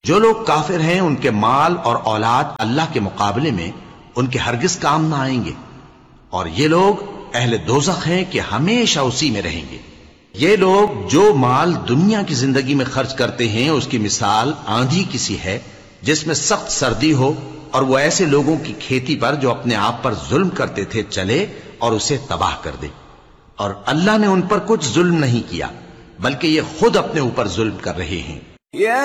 जो लोग काफिर हैं उनके माल और औलाद अल्लाह के मुकाबले में उनके हरगिज काम ना आएंगे, और ये लोग अहले दोज़ख हैं कि हमेशा उसी में रहेंगे। ये लोग जो माल दुनिया की जिंदगी में खर्च करते हैं उसकी मिसाल आंधी किसी है जिसमें सख्त सर्दी हो और वो ऐसे लोगों की खेती पर जो अपने आप पर जुल्म करते थे चले और उसे तबाह कर दे। और अल्लाह ने उन पर कुछ जुल्म नहीं किया, बल्कि ये खुद अपने ऊपर जुल्म कर रहे हैं।